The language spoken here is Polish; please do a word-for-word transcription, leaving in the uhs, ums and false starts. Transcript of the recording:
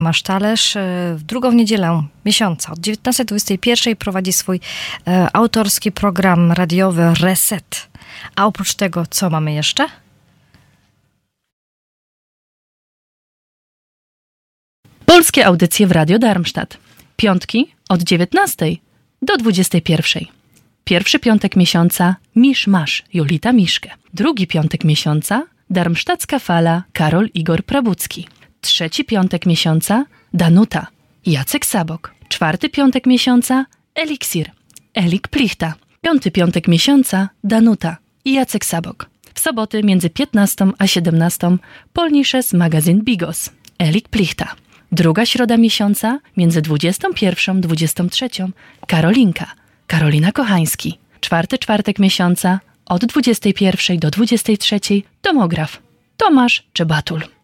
Masz talerz. W drugą niedzielę miesiąca od dziewiętnastej do dwudziestej pierwszej prowadzi swój e, autorski program radiowy Reset. A oprócz tego, co mamy jeszcze? Polskie audycje w Radio Darmstadt. Piątki od dziewiętnastej do dwudziestej pierwszej. Pierwszy piątek miesiąca Misz Masz, Jolita Miszke. Drugi piątek miesiąca Darmstadtska Fala, Karol Igor Prabucki. Trzeci piątek miesiąca Danuta, Jacek Sabok. Czwarty piątek miesiąca Eliksir, Elik Plichta. Piąty piątek miesiąca Danuta i Jacek Sabok. W soboty między piętnastą a siedemnastą Polnisches Magazyn Bigos, Elik Plichta. Druga środa miesiąca między dwudziestą pierwszą a dwudziestą trzecią Karolinka, Karolina Kochański. Czwarty czwartek miesiąca od dwudziestej pierwszej do dwudziestej trzeciej Tomograf, Tomasz Czebatul.